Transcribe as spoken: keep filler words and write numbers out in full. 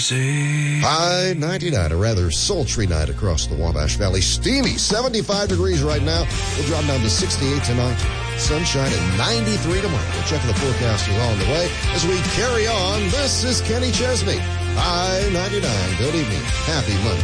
I ninety-nine, a rather sultry night across the Wabash Valley. Steamy, seventy-five degrees right now. We'll drop down to sixty-eight tonight. Sunshine at ninety-three tomorrow. We'll check the forecast is on the way. As we carry on, this is Kenny Chesney. I ninety-nine. Good evening. Happy Monday.